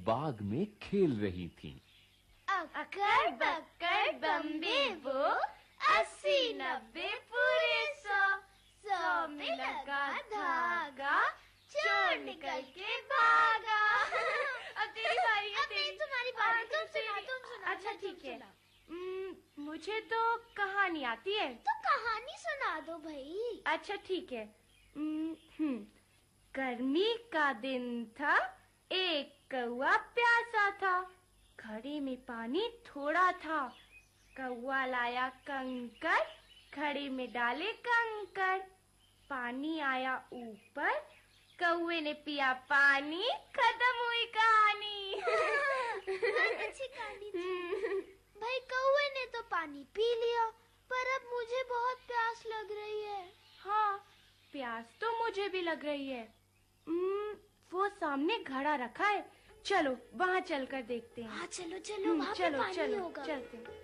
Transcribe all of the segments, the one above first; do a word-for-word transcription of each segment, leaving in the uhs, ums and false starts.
बाग में खेल रही थीं। अक्कर बक्कर बम्बे वो, अस्सी नब्बे पूरे सौ, सौ में लगा धागा, चोर निकल के भागा। अब तेरी बारी है। तेरी तुम्हारी बारी। तुम सुना, तुम सुना। अच्छा ठीक है। मुझे तो कहानी आती है। तो कहानी सुना दो भाई। अच्छा ठीक है। हम्म गर्मी का दिन था, एक कौवा प्यासा था, घड़े में पानी थोड़ा था, कौवा लाया कंकर, घड़े में डाले कंकर, पानी आया ऊपर, कौवे ने पिया पानी, खत्म हुई कहानी। अच्छी कहानी थी। भाई कौवे ने तो पानी पी लिया, पर अब मुझे बहुत प्यास लग रही है। हाँ, प्यास तो मुझे भी लग रही है। वो सामने घड़ा रखा है, चलो वहाँ चलकर देखते हैं। हाँ चलो चलो, वहाँ पे पानी चलो होगा। चलते हैं।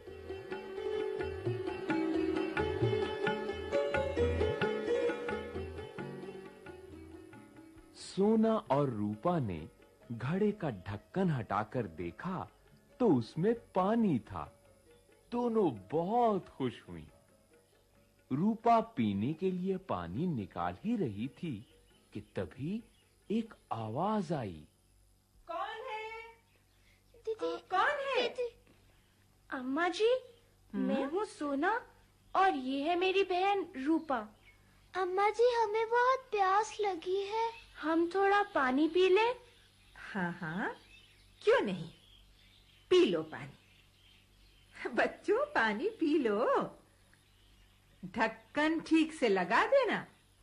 सोना और रूपा ने घड़े का ढक्कन हटाकर देखा तो उसमें पानी था। दोनों बहुत खुश हुईं। रूपा पीने के लिए पानी निकाल ही रही थी कि तभी एक आवाज आई। कौन है? दीदी। कौन है? दीदी। अम्मा जी, मैं हूँ सोना और ये है मेरी बहन रूपा। अम्मा जी, हमें बहुत प्यास लगी है, हम थोड़ा पानी पी लें? हाँ हाँ, क्यों नहीं, पी लो पानी। बच्चों पानी पी लो, ढक्कन ठीक से लगा देना।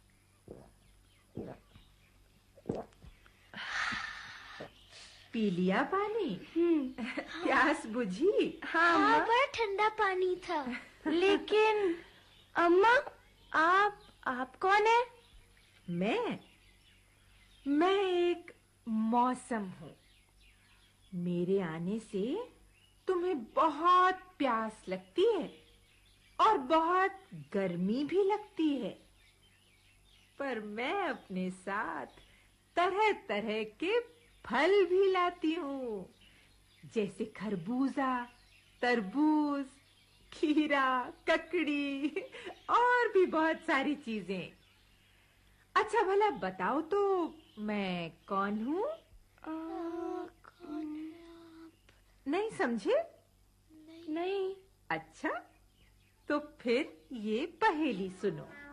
पी लिया पानी? प्यास बुझी? हाँ, हाँ, बड़ा ठंडा पानी था। लेकिन अम्मा, आप आप कौन है? मैं मैं एक मौसम हूँ। मेरे आने से तुम्हें बहुत प्यास लगती है और बहुत गर्मी भी लगती है, पर मैं अपने साथ तरह तरह के फल भी लाती हूँ, जैसे खरबूजा, तरबूज, खीरा, ककड़ी और भी बहुत सारी चीजें। अच्छा भला बताओ तो मैं कौन हूँ? कौन है आप? नहीं समझे? नहीं, नहीं। अच्छा, तो फिर ये पहेली सुनो।